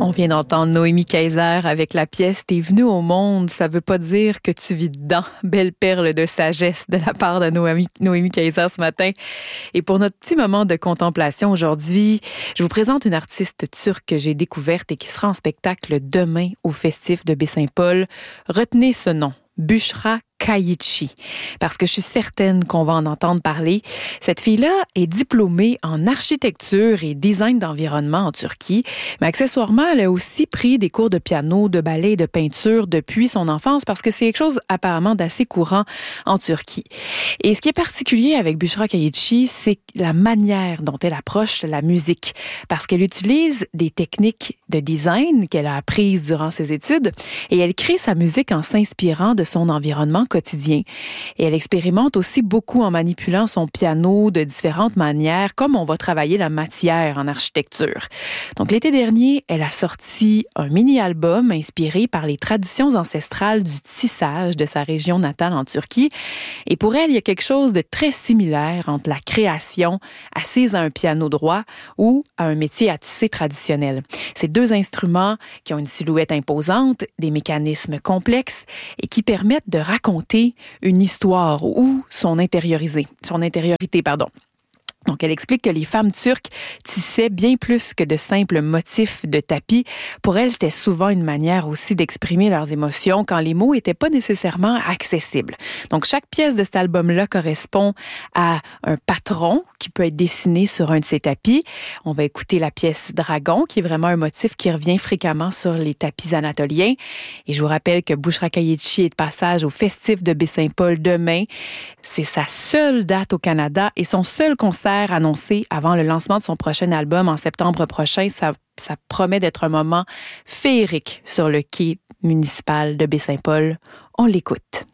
On vient d'entendre Noémie Kaiser avec la pièce « T'es venu au monde, ça veut pas dire que tu vis dedans ». Belle perle de sagesse de la part de Noémie Kaiser ce matin. Et pour notre petit moment de contemplation aujourd'hui, je vous présente une artiste turque que j'ai découverte et qui sera en spectacle demain au Festif de Baie-Saint-Paul. Retenez ce nom, Bushra Kayitchi, parce que je suis certaine qu'on va en entendre parler. Cette fille-là est diplômée en architecture et design d'environnement en Turquie, mais accessoirement, elle a aussi pris des cours de piano, de ballet et de peinture depuis son enfance, parce que c'est quelque chose apparemment d'assez courant en Turquie. Et ce qui est particulier avec Bushra Kayitchi, c'est la manière dont elle approche la musique, parce qu'elle utilise des techniques de design qu'elle a apprises durant ses études, et elle crée sa musique en s'inspirant de son environnement quotidien. Et elle expérimente aussi beaucoup en manipulant son piano de différentes manières, comme on va travailler la matière en architecture. Donc l'été dernier, elle a sorti un mini-album inspiré par les traditions ancestrales du tissage de sa région natale en Turquie. Et pour elle, il y a quelque chose de très similaire entre la création assise à un piano droit ou à un métier à tisser traditionnel. C'est deux instruments qui ont une silhouette imposante, des mécanismes complexes et qui permettent de raconter une histoire ou son intériorité. Donc, elle explique que les femmes turques tissaient bien plus que de simples motifs de tapis. Pour elles, c'était souvent une manière aussi d'exprimer leurs émotions quand les mots n'étaient pas nécessairement accessibles. Donc, chaque pièce de cet album-là correspond à un patron qui peut être dessiné sur un de ces tapis. On va écouter la pièce Dragon, qui est vraiment un motif qui revient fréquemment sur les tapis anatoliens. Et je vous rappelle que Bushra Kayitchi est de passage au Festif de Baie-Saint-Paul demain. C'est sa seule date au Canada et son seul concert annoncé avant le lancement de son prochain album en septembre prochain. Ça promet d'être un moment féerique sur le quai municipal de Baie-Saint-Paul. On l'écoute.